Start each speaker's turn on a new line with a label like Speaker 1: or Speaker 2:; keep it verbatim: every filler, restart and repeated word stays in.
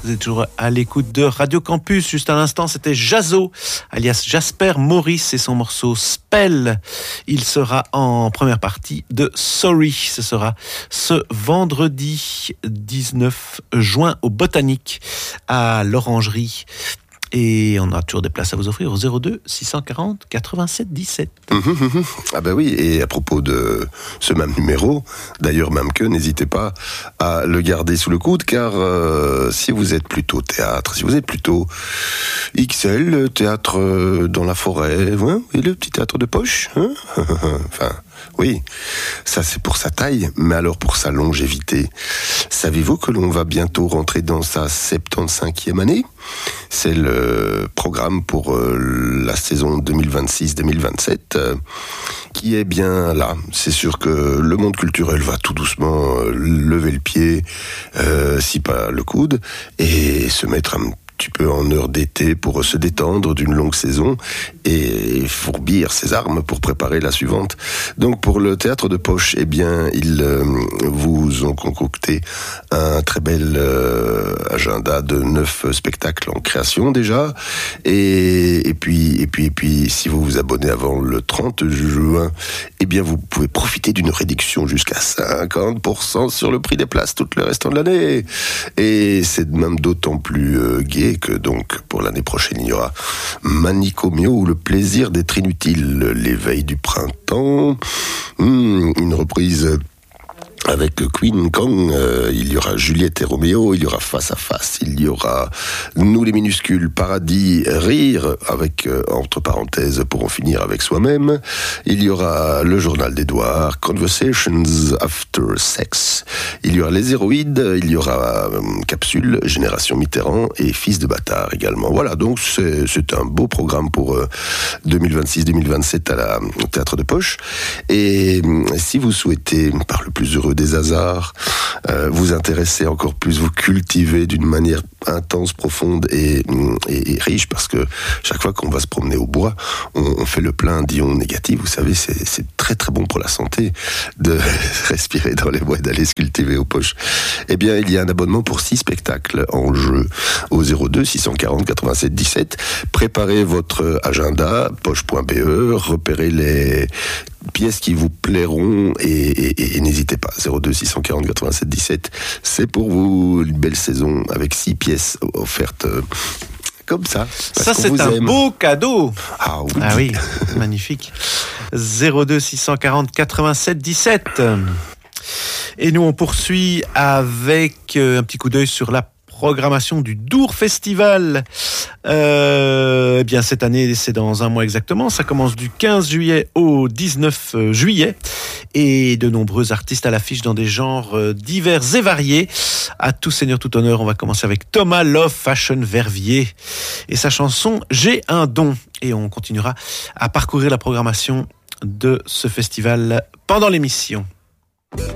Speaker 1: Vous êtes toujours à l'écoute de Radio Campus. Juste à l'instant, c'était Jazo, alias Jasper Maurice et son morceau Spell. Il sera en première partie de Sorry. Ce sera ce vendredi dix-neuf juin au Botanique à l'Orangerie. Et on a toujours des places à vous offrir au zéro deux six cent quarante quatre-vingt-sept dix-sept.
Speaker 2: Mmh, mmh, mmh. Ah ben oui, et à propos de ce même numéro, d'ailleurs même que, n'hésitez pas à le garder sous le coude, car euh, si vous êtes plutôt théâtre, si vous êtes plutôt X L, théâtre euh, dans la forêt, hein, et le petit théâtre de poche, hein enfin... Oui, ça c'est pour sa taille, mais alors pour sa longévité. Savez-vous que l'on va bientôt rentrer dans sa soixante-quinzième année ? C'est le programme pour euh, la saison deux mille vingt-six deux mille vingt-sept euh, qui est bien là. C'est sûr que le monde culturel va tout doucement euh, lever le pied, euh, si pas le coude, et se mettre un petit peu en heure d'été pour se détendre d'une longue saison et fourbir ses armes pour préparer la suivante. Donc pour le théâtre de poche, eh bien ils euh, vous ont concocté un très bel euh, agenda de neuf spectacles en création déjà, et, et puis et puis et puis si vous vous abonnez avant le trente juin, eh bien vous pouvez profiter d'une réduction jusqu'à cinquante pour cent sur le prix des places tout le restant de l'année. Et c'est même d'autant plus euh, gai que donc pour l'année prochaine il y aura Manicomio ou le plaisir d'être inutile, l'éveil du printemps, mmh, une reprise avec Queen Kong, euh, il y aura Juliette et Roméo, il y aura Face à Face, il y aura Nous les minuscules, Paradis, Rire, avec, euh, entre parenthèses, pour en finir avec soi-même, il y aura Le Journal d'Edouard, Conversations After Sex, il y aura Les Héroïdes, il y aura euh, Capsule, Génération Mitterrand et Fils de bâtard également. Voilà, donc c'est, c'est un beau programme pour euh, deux mille vingt-six deux mille vingt-sept à la, au Théâtre de Poche. Et euh, si vous souhaitez, par le plus heureux des hasards, euh, vous intéresser encore plus, vous cultiver d'une manière intense, profonde et, et, et riche, parce que chaque fois qu'on va se promener au bois, on, on fait le plein d'ions négatifs. Vous savez, c'est, c'est très très bon pour la santé de respirer dans les bois et d'aller se cultiver aux poches. Eh bien, il y a un abonnement pour six spectacles en jeu au zéro deux six cent quarante quatre-vingt-sept dix-sept. Préparez votre agenda, poche point b e, repérez les pièces qui vous plairont et, et, et n'hésitez pas, zéro deux six cent quarante quatre-vingt-sept dix-sept, c'est pour vous une belle saison avec six pièces offertes euh, comme ça.
Speaker 1: Ça c'est un aime. Beau cadeau.
Speaker 2: Ah oui,
Speaker 1: ah oui magnifique. zéro deux six cent quarante quatre-vingt-sept dix-sept. Et nous on poursuit avec un petit coup d'œil sur la programmation du Dour Festival. Euh, eh bien, cette année, c'est dans un mois exactement. Ça commence du quinze juillet au dix-neuf juillet. Et de nombreux artistes à l'affiche dans des genres divers et variés. À tout seigneur, tout honneur, on va commencer avec Thomas Love Fashion Verviers et sa chanson « J'ai un don ». Et on continuera à parcourir la programmation de ce festival pendant l'émission.